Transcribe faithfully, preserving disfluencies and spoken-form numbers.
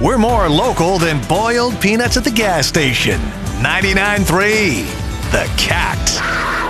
We're more local than boiled peanuts at the gas station. ninety-nine point three The Cat.